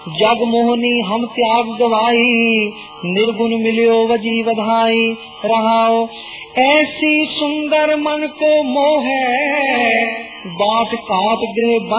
जग मोहनी हम त्याग गवाई, निर्गुण मिलियो वजी बधाई। रहाओ ऐसी सुंदर मन को मोह, बाट काट गृह